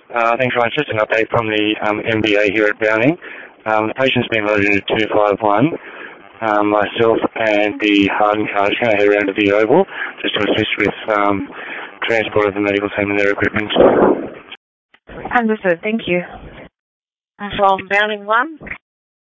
Thanks, Ryan. Just an update from the MBA here at Browning. The patient's been loaded into 251. Myself and the Harden car is going to head around to the Oval just to assist with transport of the medical team and their equipment. Understood. Thank you. From Browning 1.